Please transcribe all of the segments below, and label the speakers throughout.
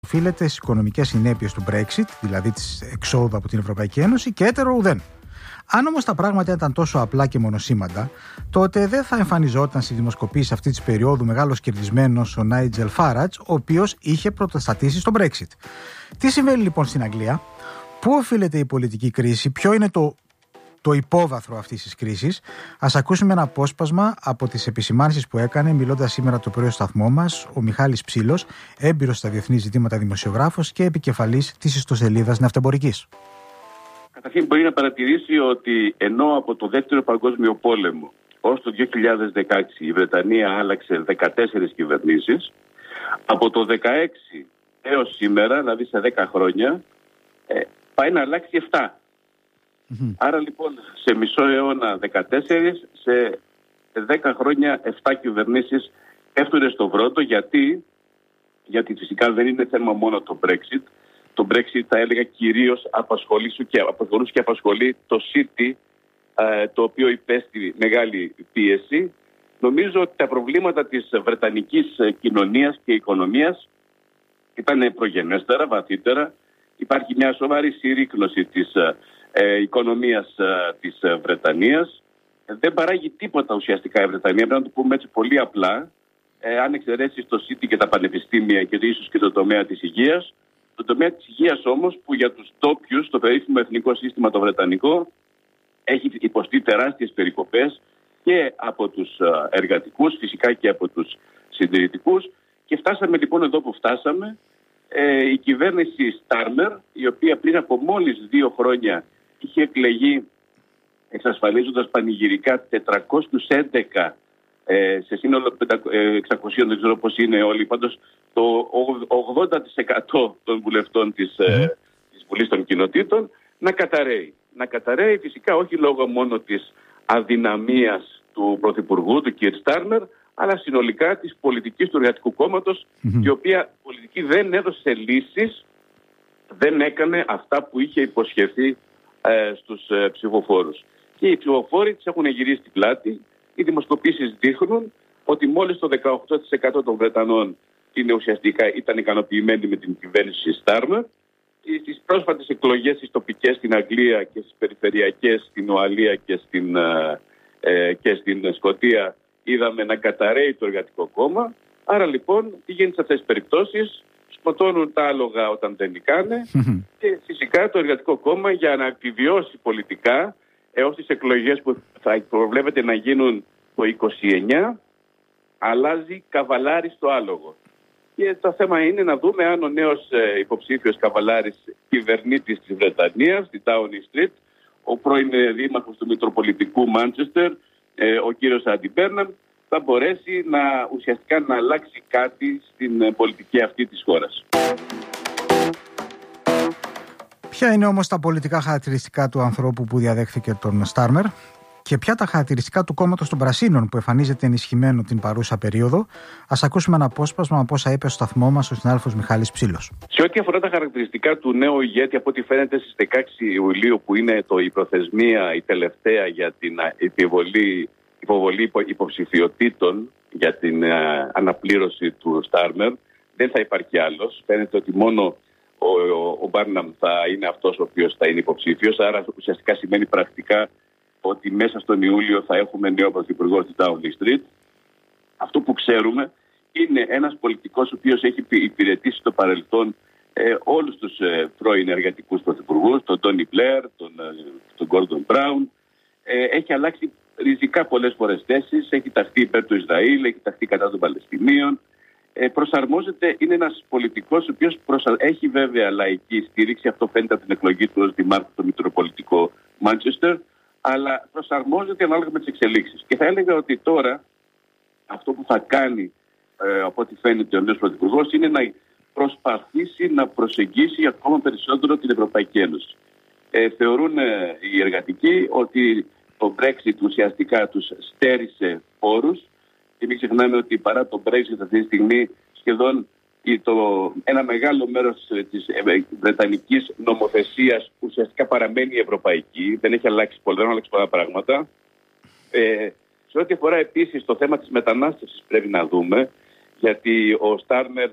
Speaker 1: οφείλεται στις οικονομικές συνέπειες του Brexit, δηλαδή της εξόδου από την Ευρωπαϊκή Ένωση, και έτερο ουδέν. Αν όμως τα πράγματα ήταν τόσο απλά και μονοσήμαντα, τότε δεν θα εμφανιζόταν στη δημοσκοπήση αυτή της περίοδου μεγάλος κερδισμένος ο Νάιτζελ Φάρατζ, ο οποίος είχε πρωτοστατήσει στο Brexit. Τι συμβαίνει λοιπόν στην Αγγλία, πού οφείλεται η πολιτική κρίση, ποιο είναι το υπόβαθρο αυτής της κρίσης? Ας ακούσουμε ένα απόσπασμα από τις επισημάνσεις που έκανε, μιλώντας σήμερα το πρωί στο σταθμό μας, ο Μιχάλης Ψήλος, έμπειρος στα διεθνή ζητήματα δημοσιογράφος και επικεφαλής της ιστοσελίδας Ναυτεμπορικής.
Speaker 2: Καταρχήν, μπορεί να παρατηρήσει ότι ενώ από το Δεύτερο Παγκόσμιο Πόλεμο ως το 2016 η Βρετανία άλλαξε 14 κυβερνήσεις, από το 2016 έως σήμερα, δηλαδή σε 10 χρόνια, πάει να αλλάξει 7. Άρα λοιπόν σε μισό αιώνα 14, σε 10 χρόνια 7 κυβερνήσεις έφτουνε στο βρόντο. Γιατί φυσικά δεν είναι θέμα μόνο το Brexit. Το Brexit, θα έλεγα, κυρίως απασχολούσε και απασχολεί το City, το οποίο υπέστη μεγάλη πίεση. Νομίζω ότι τα προβλήματα της βρετανικής κοινωνίας και οικονομίας ήταν προγενέστερα, βαθύτερα. Υπάρχει μια σοβαρή συρρίκνωση της οικονομίας της Βρετανίας. Δεν παράγει τίποτα ουσιαστικά η Βρετανία, πρέπει να το πούμε έτσι πολύ απλά. Αν εξαιρέσεις το City και τα πανεπιστήμια και ίσως και το τομέα της υγείας. Το τομέα της υγείας όμως, που για τους ντόπιους, το περίφημο εθνικό σύστημα το βρετανικό, έχει υποστεί τεράστιες περικοπές και από τους εργατικούς, φυσικά και από τους συντηρητικούς. Και φτάσαμε λοιπόν εδώ που φτάσαμε. Η κυβέρνηση Στάρμερ, η οποία πριν από μόλις 2 χρόνια είχε εκλεγεί εξασφαλίζοντας πανηγυρικά 411 σε σύνολο 600, δεν ξέρω πώς είναι όλοι, πάντως το 80% των βουλευτών της Βουλής των Κοινοτήτων να καταρρέει. Να καταρρέει φυσικά όχι λόγω μόνο της αδυναμίας του Πρωθυπουργού, του κ. Στάρμερ, αλλά συνολικά της πολιτικής του Εργατικού Κόμματος, η οποία πολιτική δεν έδωσε λύσεις, δεν έκανε αυτά που είχε υποσχεθεί στους ψηφοφόρους. Και οι ψηφοφόροι της έχουν γυρίσει την πλάτη. Οι δημοσκοπήσεις δείχνουν ότι μόλις το 18% των Βρετανών ήταν ικανοποιημένοι με την κυβέρνηση Στάρμερ. Στις πρόσφατες εκλογές στις τοπικές στην Αγγλία και στις περιφερειακές στην Ουαλία και στην Σκωτία είδαμε να καταρρέει το Εργατικό Κόμμα. Άρα λοιπόν τι γίνεται σε αυτές τις περιπτώσεις? Σκοτώνουν τα άλογα όταν δεν νικάνε και φυσικά το Εργατικό Κόμμα, για να επιβιώσει πολιτικά έως τις εκλογές που θα προβλέπεται να γίνουν το 29, αλλάζει καβαλάρι στο άλογο. Και το θέμα είναι να δούμε αν ο νέος υποψήφιος καβαλάρης κυβερνήτης της Βρετανίας, στη Downing Street, ο πρώην δήμαρχος του Μητροπολιτικού Μάντσεστερ, ο κύριος Άντι Μπέρναμ, θα μπορέσει ουσιαστικά να αλλάξει κάτι στην πολιτική αυτή της χώρας.
Speaker 1: Ποια είναι όμως τα πολιτικά χαρακτηριστικά του ανθρώπου που διαδέχθηκε τον Στάρμερ και ποια τα χαρακτηριστικά του κόμματος των Πρασίνων που εμφανίζεται ενισχυμένο την παρούσα περίοδο? Ας ακούσουμε ένα απόσπασμα από όσα είπε στο σταθμό μας ο συνάδελφος Μιχάλης Ψήλος.
Speaker 2: Σε ό,τι αφορά τα χαρακτηριστικά του νέου ηγέτη, από ό,τι φαίνεται στις 16 Ιουλίου, που είναι η προθεσμία, η τελευταία για την υποβολή υποψηφιωτήτων για την αναπλήρωση του Στάρμερ, δεν θα υπάρχει άλλος. Φαίνεται ότι μόνο ο Μπάρναμ θα είναι αυτός ο οποίος θα είναι υποψήφιος. Άρα ουσιαστικά σημαίνει πρακτικά ότι μέσα στον Ιούλιο θα έχουμε νέο πρωθυπουργό στη Downing Street. Αυτό που ξέρουμε είναι ένας πολιτικός ο οποίος έχει υπηρετήσει στο παρελθόν όλους τους πρώην εργατικούς πρωθυπουργούς, τον Τόνι Μπλερ, τον Γκόρντον Μπράουν. Έχει αλλάξει ριζικά πολλές φορές θέσεις, έχει ταχθεί υπέρ του Ισραήλ, έχει ταχθεί κατά των Παλαιστινίων. Προσαρμόζεται, είναι ένας πολιτικός ο οποίος έχει βέβαια λαϊκή στήριξη, αυτό φαίνεται από την εκλογή του ως δημάρχου στο Μητροπολιτικό Μάντσεστερ, αλλά προσαρμόζεται ανάλογα με τις εξελίξεις. Και θα έλεγα ότι τώρα αυτό που θα κάνει, από ό,τι φαίνεται ο νέος πρωθυπουργός, είναι να προσπαθήσει να προσεγγίσει ακόμα περισσότερο την Ευρωπαϊκή Ένωση. Θεωρούν οι εργατικοί ότι το Brexit ουσιαστικά τους στέρισε πόρους. Και μην ξεχνάμε ότι παρά το Brexit αυτή τη στιγμή σχεδόν ένα μεγάλο μέρος της βρετανικής νομοθεσίας ουσιαστικά παραμένει ευρωπαϊκή. Δεν έχει αλλάξει πολλά πράγματα. Σε ό,τι αφορά επίσης το θέμα της μετανάστευσης πρέπει να δούμε, γιατί ο Στάρμερ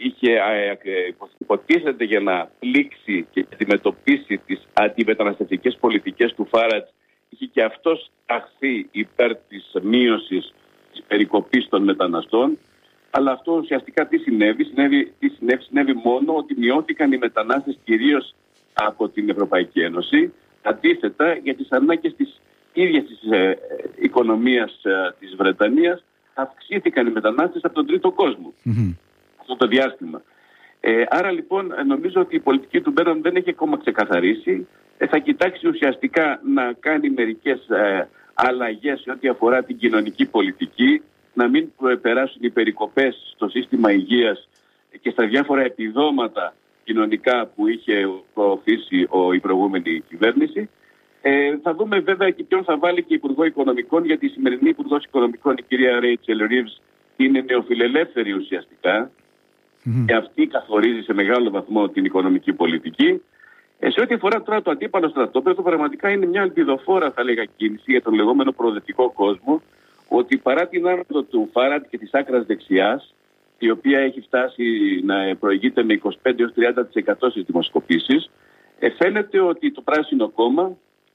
Speaker 2: υποτίθεται για να πλήξει και αντιμετωπίσει τις αντιμεταναστευτικές πολιτικές του Φάρατζ, είχε και αυτός ταχθεί υπέρ της μείωσης της περικοπής των μεταναστών. Αλλά αυτό ουσιαστικά τι συνέβη μόνο ότι μειώθηκαν οι μετανάστες κυρίως από την Ευρωπαϊκή Ένωση. Αντίθετα, για τις ανάγκες της ίδιας της οικονομίας της Βρετανίας αυξήθηκαν οι μετανάστες από τον τρίτο κόσμο αυτό το διάστημα. Άρα λοιπόν νομίζω ότι η πολιτική του Μπέρον δεν έχει ακόμα ξεκαθαρίσει. Θα κοιτάξει ουσιαστικά να κάνει μερικές αλλαγές σε ό,τι αφορά την κοινωνική πολιτική, να μην περάσουν οι περικοπές στο σύστημα υγείας και στα διάφορα επιδόματα κοινωνικά που είχε προωθήσει η προηγούμενη κυβέρνηση. Θα δούμε βέβαια και ποιον θα βάλει και Υπουργό Οικονομικών, γιατί η σημερινή Υπουργός Οικονομικών, η κυρία Ρέιτσελ Ρίβς, είναι νεοφιλελεύθερη ουσιαστικά και αυτή καθορίζει σε μεγάλο βαθμό την οικονομική πολιτική. Σε ό,τι αφορά τώρα το αντίπαλο στρατόπεδο, πραγματικά είναι μια ελπιδοφόρα, θα λέγα, κίνηση για τον λεγόμενο προοδευτικό κόσμο, ότι παρά την άνοδο του Φάραντ και της άκρας δεξιάς, η οποία έχει φτάσει να προηγείται με 25-30% στις δημοσκοπήσεις, φαίνεται ότι το Πράσινο Κόμμα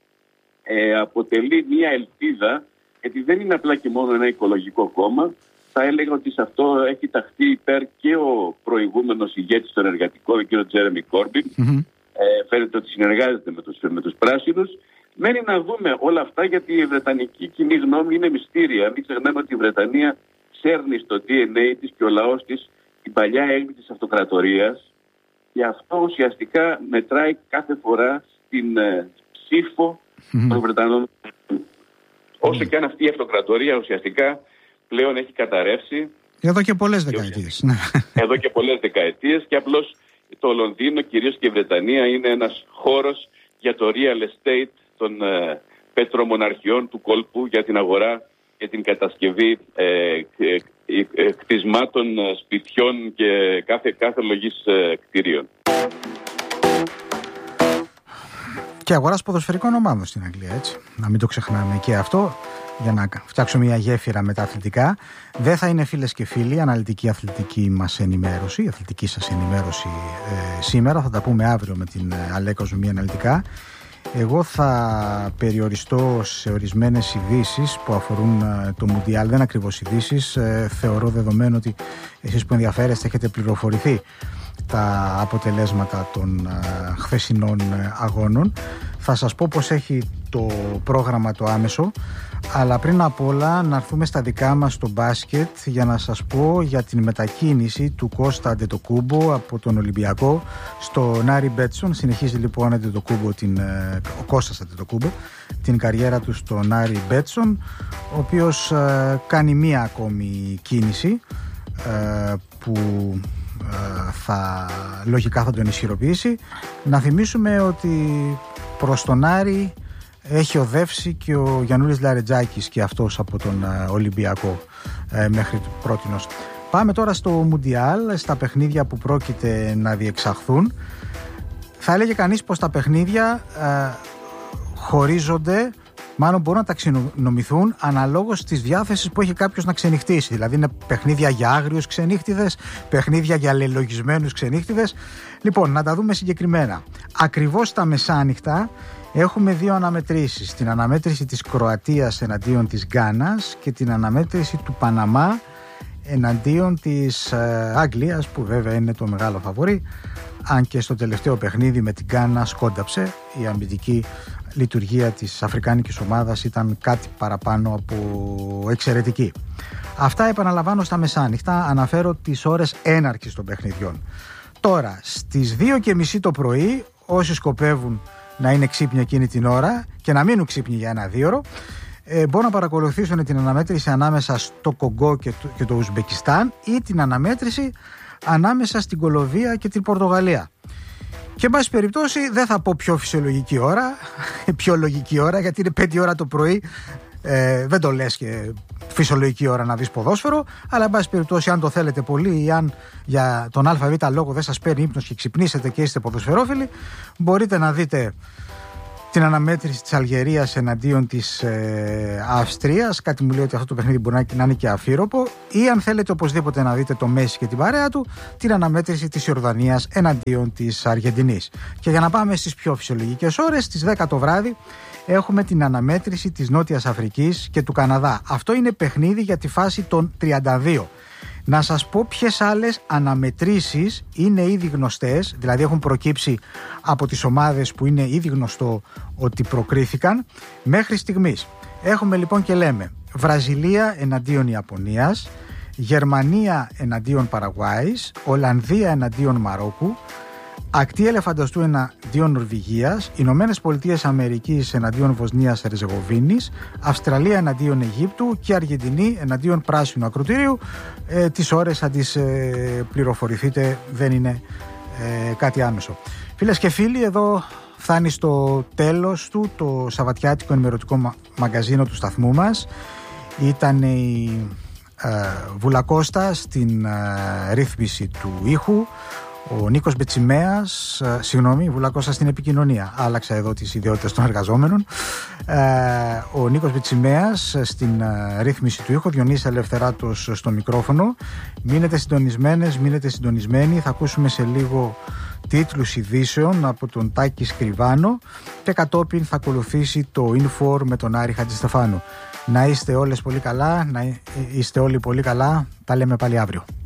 Speaker 2: αποτελεί μια ελπίδα, γιατί δεν είναι απλά και μόνο ένα οικολογικό κόμμα. Θα έλεγα ότι σε αυτό έχει ταχθεί υπέρ και ο προηγούμενος ηγέτης των εργατικών, ο κ. Τζέρεμι Κόρμπιν. Φαίνεται ότι συνεργάζεται με τους πράσινους. Μένει να δούμε όλα αυτά, γιατί η βρετανική κοινή γνώμη είναι μυστήρια. Μην ξεχνάμε ότι η Βρετανία σέρνει στο DNA της και ο λαός της την παλιά έγκλη της αυτοκρατορίας, και αυτό ουσιαστικά μετράει κάθε φορά στην ψήφο των Βρετανών. Όσο και αν αυτή η αυτοκρατορία ουσιαστικά πλέον έχει καταρρεύσει.
Speaker 1: Εδώ και πολλές δεκαετίες.
Speaker 2: Εδώ και πολλές δεκαετίες, και απλώς το Λονδίνο, κυρίως και η Βρετανία, είναι ένας χώρος για το real estate των πετρομοναρχιών του κόλπου, για την αγορά και την κατασκευή κτισμάτων, σπιτιών και κάθε λογής κτηρίων.
Speaker 1: Και αγοράς ποδοσφαιρικών ομάδων στην Αγγλία, έτσι. Να μην το ξεχνάμε και αυτό, για να φτιάξω μια γέφυρα με τα αθλητικά. Δεν θα είναι, φίλες και φίλοι, αναλυτική αθλητική μας ενημέρωση, η αθλητική σας ενημέρωση σήμερα. Θα τα πούμε αύριο με την Αλέκα Ζουμί αναλυτικά. Εγώ θα περιοριστώ σε ορισμένες ειδήσεις που αφορούν το Μουντιάλ. Δεν είναι ακριβώς ειδήσεις. Θεωρώ δεδομένο ότι εσείς που ενδιαφέρεστε έχετε πληροφορηθεί τα αποτελέσματα των χθεσινών αγώνων. Θα σας πω πως έχει το πρόγραμμα το άμεσο, αλλά πριν απ' όλα να έρθουμε στα δικά μας στο μπάσκετ για να σας πω για την μετακίνηση του Κώστα Αντετοκούμπο από τον Ολυμπιακό στο Νάρι Μπέτσον. Συνεχίζει λοιπόν ο Κώστας Αντετοκούμπο την καριέρα του στο Νάρι Μπέτσον, ο οποίος κάνει μία ακόμη κίνηση που λογικά θα τον ισχυροποιήσει. Να θυμίσουμε ότι προς τον Άρη έχει οδεύσει και ο Γιαννούλης Λαρετζάκης, και αυτός από τον Ολυμπιακό μέχρι πρότινος. Πάμε τώρα στο Μουντιάλ, στα παιχνίδια που πρόκειται να διεξαχθούν. Θα έλεγε κανείς πως τα παιχνίδια χωρίζονται, μάλλον μπορούν να ταξινομηθούν αναλόγως της διάθεσης που έχει κάποιος να ξενυχτήσει. Δηλαδή είναι παιχνίδια για άγριους ξενύχτιδες, παιχνίδια για λελογισμένους ξενύχτιδες. Λοιπόν, να τα δούμε συγκεκριμένα. Ακριβώς τα μεσάνυχτα έχουμε δύο αναμετρήσεις. Την αναμέτρηση της Κροατίας εναντίον της Γκάνας και την αναμέτρηση του Παναμά εναντίον της Αγγλίας, που βέβαια είναι το μεγάλο φαβορί, αν και στο τελευταίο παιχνίδι με την Γκάνα σκόνταψε. Η αμυντική λειτουργία της αφρικάνικης ομάδας ήταν κάτι παραπάνω από εξαιρετική. Αυτά επαναλαμβάνω στα μεσάνυχτα, αναφέρω τις ώρες έναρξης των παιχνιδιών. Τώρα στις 2:30 το πρωί, όσοι σκοπεύουν να είναι ξύπνοι εκείνη την ώρα και να μείνουν ξύπνοι για ένα 2ωρο, μπορούν να παρακολουθήσουν την αναμέτρηση ανάμεσα στο Κογκό και το Ουσμπεκιστάν ή την αναμέτρηση ανάμεσα στην Κολομβία και την Πορτογαλία. Και εν πάση περιπτώσει δεν θα πω πιο φυσιολογική ώρα, πιο λογική ώρα, γιατί είναι 5 ώρα το πρωί. Δεν το λες και φυσιολογική ώρα να δεις ποδόσφαιρο, αλλά εν πάση περιπτώσει, αν το θέλετε πολύ ή αν για τον ΑΒ λόγο δεν σας παίρνει ύπνος και ξυπνήσετε και είστε ποδοσφαιρόφιλοι, μπορείτε να δείτε την αναμέτρηση της Αλγερίας εναντίον της Αυστρίας. Κάτι μου λέει ότι αυτό το παιχνίδι μπορεί να είναι και αφύροπο. Ή αν θέλετε οπωσδήποτε να δείτε το Μέση και την παρέα του, την αναμέτρηση της Ιορδανίας εναντίον της Αργεντινής. Και για να πάμε στις πιο φυσιολογικές ώρες, στις 10 το βράδυ έχουμε την αναμέτρηση της Νότιας Αφρικής και του Καναδά. Αυτό είναι παιχνίδι για τη φάση των 32. Να σας πω ποιες άλλες αναμετρήσεις είναι ήδη γνωστές, δηλαδή έχουν προκύψει από τις ομάδες που είναι ήδη γνωστό ότι προκρίθηκαν μέχρι στιγμής. Έχουμε λοιπόν και λέμε Βραζιλία εναντίον Ιαπωνίας, Γερμανία εναντίον Παραγουάης, Ολλανδία εναντίον Μαρόκου, Ακτή Ελεφαντοστού εναντίον Νορβηγίας, Ηνωμένες Πολιτείες Αμερικής εναντίον Βοσνίας Ερζεγοβίνης, Αυστραλία εναντίον Αιγύπτου και Αργεντινή εναντίον Πράσινου Ακροτηρίου. Τις ώρες θα τις πληροφορηθείτε, δεν είναι κάτι άμεσο. Φίλες και φίλοι, εδώ φτάνει στο τέλος του το σαββατιάτικο ενημερωτικό μαγκαζίνο του σταθμού μας. Ήταν η Βουλακώστα στην ρύθμιση του ήχου, ο Νίκος Μπετσιμέας, Βουλακώστα στην επικοινωνία, άλλαξα εδώ τις ιδιότητες των εργαζόμενων. Ο Νίκος Μπετσιμέας στην ρύθμιση του ήχου, Διονύσης Ελευθεράτος στο μικρόφωνο. Μείνετε συντονισμένες, μείνετε συντονισμένοι. Θα ακούσουμε σε λίγο τίτλους ειδήσεων από τον Τάκη Σκριβάνο και κατόπιν θα ακολουθήσει το Inform με τον Άρη Χατζηστεφάνου. Να είστε όλες πολύ καλά, να είστε όλοι πολύ καλά. Τα λέμε πάλι αύριο.